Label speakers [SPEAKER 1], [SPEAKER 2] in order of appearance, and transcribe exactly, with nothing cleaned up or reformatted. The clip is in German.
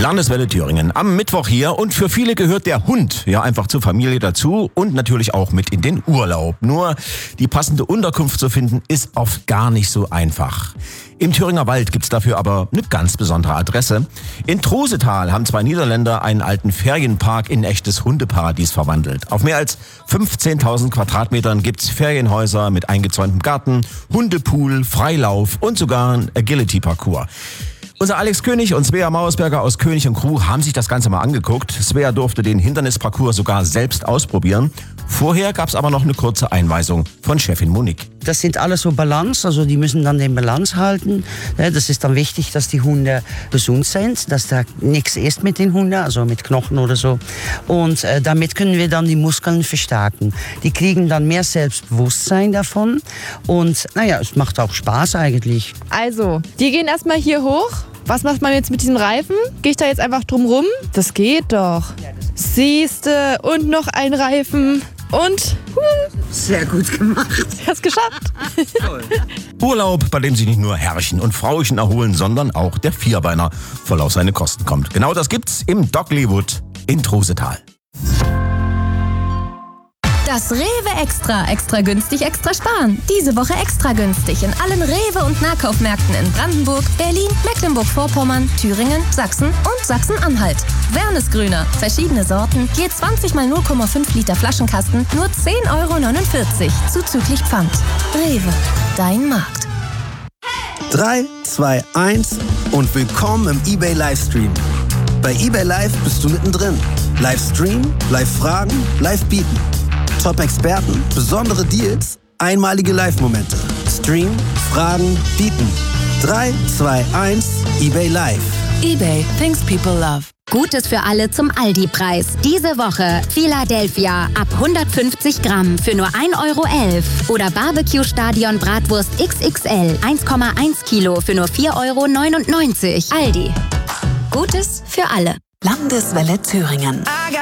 [SPEAKER 1] Landeswelle Thüringen am Mittwoch hier und für viele gehört der Hund ja einfach zur Familie dazu und natürlich auch mit in den Urlaub. Nur die passende Unterkunft zu finden ist oft gar nicht so einfach. Im Thüringer Wald gibt's dafür aber eine ganz besondere Adresse. In Trusetal haben zwei Niederländer einen alten Ferienpark in ein echtes Hundeparadies verwandelt. Auf mehr als fünfzehntausend Quadratmetern gibt's Ferienhäuser mit eingezäuntem Garten, Hundepool, Freilauf und sogar ein Agility-Parcours. Unser Alex König und Svea Mauersberger aus König und Crew haben sich das Ganze mal angeguckt. Svea durfte den Hindernisparcours sogar selbst ausprobieren. Vorher gab's aber noch eine kurze Einweisung von Chefin Monique.
[SPEAKER 2] Das sind alles so Balance, also die müssen dann den Balance halten. Das ist dann wichtig, dass die Hunde gesund sind, dass da nichts ist mit den Hunden, also mit Knochen oder so. Und äh, damit können wir dann die Muskeln verstärken. Die kriegen dann mehr Selbstbewusstsein davon und naja, es macht auch Spaß eigentlich.
[SPEAKER 3] Also, die gehen erstmal hier hoch. Was macht man jetzt mit diesem Reifen? Gehe ich da jetzt einfach drum rum? Das geht doch. Siehste, und noch ein Reifen. Und?
[SPEAKER 2] Sehr gut gemacht.
[SPEAKER 3] Hast geschafft.
[SPEAKER 2] Toll.
[SPEAKER 1] Urlaub, bei dem sich nicht nur Herrchen und Frauchen erholen, sondern auch der Vierbeiner voll auf seine Kosten kommt. Genau das gibt's im Doglywood in Trusetal.
[SPEAKER 4] Das Rewe Extra. Extra günstig, extra sparen. Diese Woche extra günstig in allen Rewe- und Nahkaufmärkten in Brandenburg, Berlin, Mecklenburg-Vorpommern, Thüringen, Sachsen und Sachsen-Anhalt. Wernesgrüner. Verschiedene Sorten. Je zwanzig mal null Komma fünf Liter Flaschenkasten. Nur zehn Euro neunundvierzig. Zuzüglich Pfand. Rewe. Dein Markt.
[SPEAKER 5] drei, zwei, eins und willkommen im eBay Livestream. Bei eBay Live bist du mittendrin. Livestream, Live-Fragen, Live-Bieten. Top-Experten, besondere Deals, einmalige Live-Momente. Stream, Fragen, Bieten. drei, zwei, eins, eBay Live.
[SPEAKER 6] eBay, things people love.
[SPEAKER 7] Gutes für alle zum Aldi-Preis. Diese Woche Philadelphia ab hundertfünfzig Gramm für nur ein Euro elf. Oder Barbecue Stadion Bratwurst X X L eins Komma eins Kilo für nur vier Euro neunundneunzig. Aldi. Gutes für alle.
[SPEAKER 6] Landeswelle Thüringen.